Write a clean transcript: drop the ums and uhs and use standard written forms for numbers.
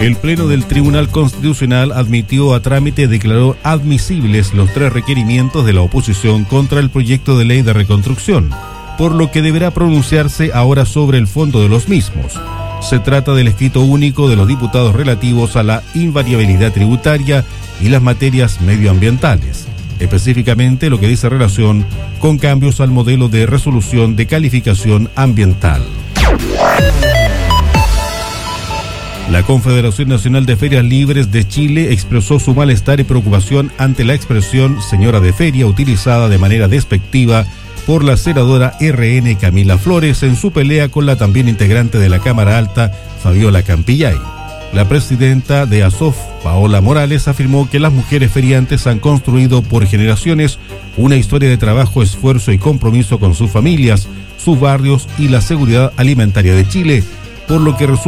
El Pleno del Tribunal Constitucional admitió a trámite y declaró admisibles los 3 requerimientos de la oposición contra el proyecto de ley de reconstrucción, por lo que deberá pronunciarse ahora sobre el fondo de los mismos. Se trata del escrito único de los diputados relativos a la invariabilidad tributaria y las materias medioambientales, específicamente lo que dice relación con cambios al modelo de resolución de calificación ambiental. La Confederación Nacional de Ferias Libres de Chile expresó su malestar y preocupación ante la expresión señora de feria utilizada de manera despectiva por la senadora RN Camila Flores en su pelea con la también integrante de la Cámara Alta, Fabiola Campillay. La presidenta de ASOF, Paola Morales, afirmó que las mujeres feriantes han construido por generaciones una historia de trabajo, esfuerzo y compromiso con sus familias, sus barrios y la seguridad alimentaria de Chile, por lo que resulta